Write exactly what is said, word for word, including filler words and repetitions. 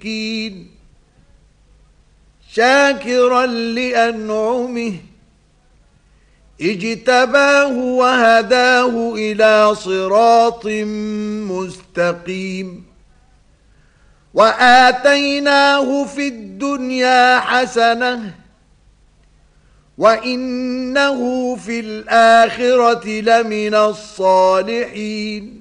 مسكين شاكرا لأنعمه اجتباه وهداه إلى صراط مستقيم وآتيناه في الدنيا حسنة وإنه في الآخرة لمن الصالحين